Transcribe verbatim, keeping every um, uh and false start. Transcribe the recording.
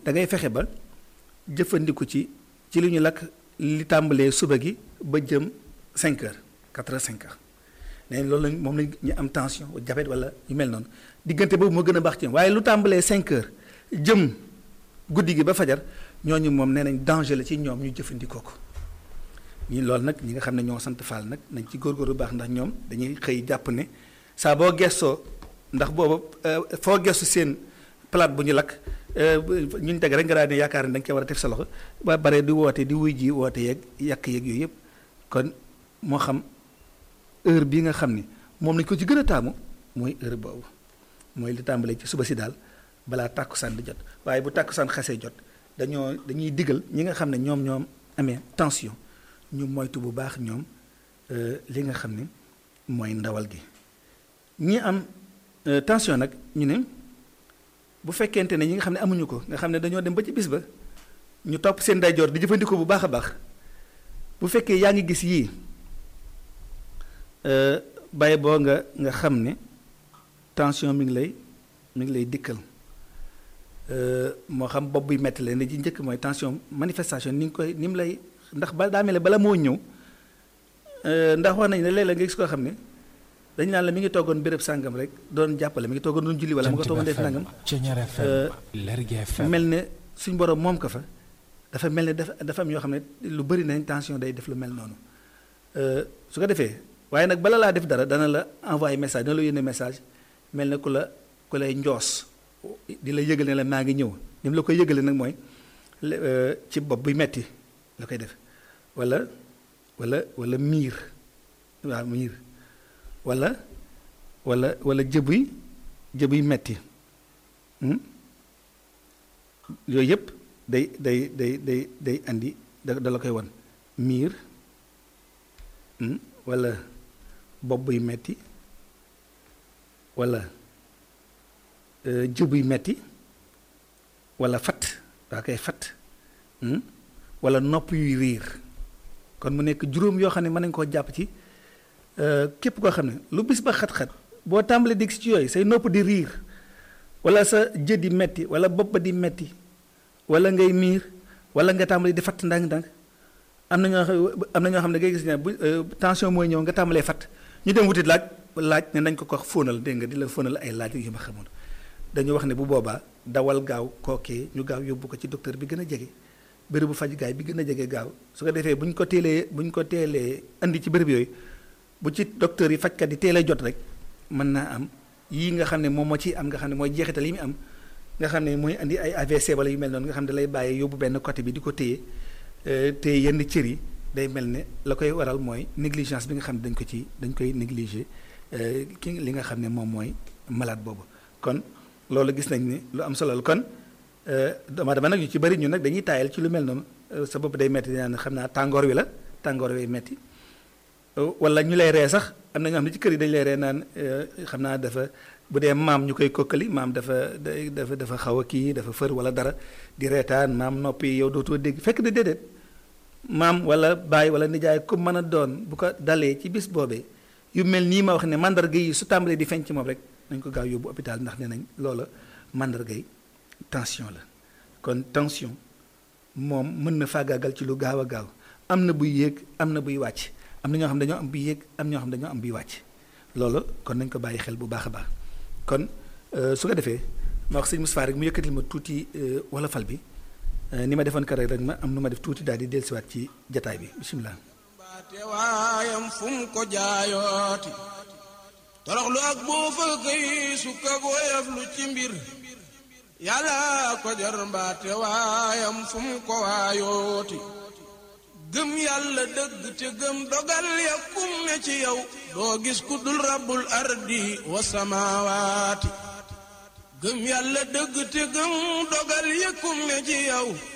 da ngay fexe ba jëfandiku ci ci li ñu lakk li tàmbalee suba gi ba jëm cinq heures quatre heures cinq heures nee loolu lañ moom lañ ñu am tension diabète wala yu mel noonu diggante boobu moo gën a baax ci waaye lu tàmbalee cinq heures jëm guddi gi ba fajar ñooñu moom nee nañ danger la ci ñoom ñu jëfandikoo ko ñi loolu nag ñi nga xam ne ñoo sant Fall nag nañ ci góorgóorlu baax ndax ñoom dañuy xëy jàpp ne saa boo gestoo ndax booba foo gestu seen palaat bu ñu lakk ñun teg rek nga daal di yaakaar ne da nga koy war a def sa loxo ba bare di woote di wuy ji woote yeeg yàq yeeg yooyu yëpp kon moo xam heure bii nga xam ni moom lañ ko ci gën a taamu mooy heure boobu mooy li tàmbalee ci suba si daal balaa tàkkusaan di jot waaye bu tàkkusaan xasee jot dañoo dañuy digal ñi nga xam ne ñoom ñoom amee tension ñu moytu bu baax ñoom li nga xam ne mooy ndawal gi ñi am tension nag ñu ne bu fekkente ne ñi nga xam ne amuñu ko nga xam ne dañoo dem ba ci bis ba ñu topp seen ndeyjoor di jëfandikoo bu baax a baax bu fekkee yaa ngi gis yii bàyyi boo nga nga xam ne tension mi ngi lay mi ngi lay dikkal moo xam bopp buy metti la ne ji njëkk mooy tension manifestation ni nga koy ni mu lay ndax ba daa mel ne bala moo ñëw ndax wax nañ ne léeg-léeg nga gis koo xam ne dañu naan la mi ngi toogoon béréb sàngam rek doon jàppale mi ngi toogoon doon julli wala mu nga toogoon def nangam mel ne suñ borom moom ko fa dafa mel ne dafa dafa am yoo xam ne lu bëri nañ tension day def lu mel noonu su ko defee waaye nag bala laa def dara dana la envoyé message dana la yónnee message mel ne ku la ku lay njoos di la yëgal ne la maa ngi ñëw ni mu la koy yëgale nag mooy ci bopp buy metti la koy def wala wala wala miir waaw miir wala wala wala jëbuy jëbuy metti yooyu yëpp day day day day day andi da da la koy wan miir wala bopp buy metti wala jëbuy metti wala fat waa koy fat wala nopp yuy riir kon mu nekk juróom yoo xam ne mën nañu koo jàpp ci képp koo xam ne lu bis ba xat-xat boo tàmbalee dig ci yooyu say nopp di riir wala sa jë di metti wala bopp ba di metti wala ngay miir wala nga tàmbalee di fatt ndànk-ndànk am na ñoo xam am na ñoo xam ne ngay gis ne bu tension mooy ñëw nga tàmbalee fatt ñu dem wuti laaj laaj ne nañ ko ko fóonal dégg nga di la fóonal ay laaj yu ma xamoon dañu wax ne bu boobaa dawal gaaw kookee ñu gaaw yóbbu ko ci docteur bi gën a jege béréb bu fajukaay bi gën a jege gaaw su ko defee bu ñu ko teelee bu ñu ko teelee andi ci béréb yooyu bu ci docteur yi fajkat yi teelee jot rek mën naa am yii nga xam ne moom moo ciy am nga xam ne mooy jeexital yi mu am nga xam ne mooy andi ay A V C wala yu mel noonu nga xam ne da lay bàyyi yóbbu benn côté bi di ko téye téye yenn cër yi day mel ne la koy waral mooy négligence bi nga xam ne dañ ko ci dañ koy négliger ki li nga xam ne moom mooy malade boobu kon loolu gis nañ ni lu am solo la kon dama dama nag ñu ci bëri ñu nag dañuy taayal ci lu mel noonu sa bopp day metti dinaa xam naa tàngoor wi la tàngoor wi metti wala ñu lay ree sax am na ñoo xam ne ci kër yi dañu lay ree naan xam naa dafa bu dee maam ñu koy kokkali maam dafa dafa dafa xaw a kii dafa fër wala dara di reetaan maam noppi yow dootoo dégg fekk de déedéet maam wala baay wala nijaay ku mën a doon bu ko dalee ci bis boobee yu mel nii ma wax ne mandarga yi su tàmbalee di feeñ ci moom rek nañ ko gaaw yóbbu hôpital ndax nee nañ loola mandarga yi tension la kon tension moom mën na faagaagal ci lu gaaw a gaaw am na buy yéeg am na buy wàcc am na ñoo xam dañoo am buy yéeg am ñoo xam dañoo am buy wàcc loolu kon nañ ko bàyyi xel bu baax a baax kon su ko defee ma wax sëñ Moustapha rek mu yëkkatil ma tuuti wolofal bi ni ma defoon kare rek ma am nu ma def tuuti daal di dellusiwaat ci jataay bi bisimilah. waayam fu mu ko jaayooti toroxlu ak boofal kay sukka woyof lu ci mbir yàlla ko jar mbaate waayam fu mu ko waayooti gëm yàlla dëgg te gëm dogal ya kum ne ci yow doo gis ku dul rabbul ardi wa samaawaati gëm yàlla dëgg te gëm dogal ya kum ne ci yow